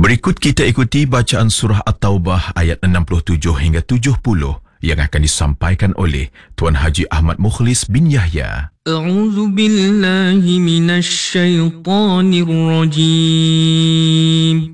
Berikut kita ikuti bacaan surah At-Taubah ayat 67 hingga 70 yang akan disampaikan oleh Tuan Haji Ahmad Mukhlis bin Yahya. A'udzu billahi minasy syaithanir rajim.